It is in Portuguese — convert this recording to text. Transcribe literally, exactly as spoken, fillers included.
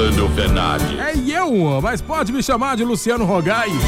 Luciano Fernandes. É eu, mas pode me chamar de Luciano Rogai.